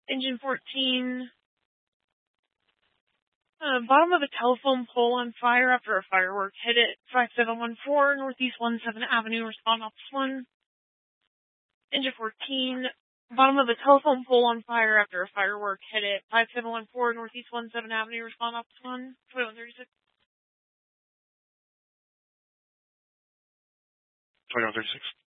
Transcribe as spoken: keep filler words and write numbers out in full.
Engine fourteen. Uh, bottom of a telephone pole on fire after a firework hit it. five seven one four, Northeast seventeenth Avenue, respond Ops one. Engine fourteen. Bottom of a telephone pole on fire after a firework hit it. five seven one four, Northeast seventeenth Avenue, respond Ops one. twenty-one thirty-six. twenty-one thirty-six.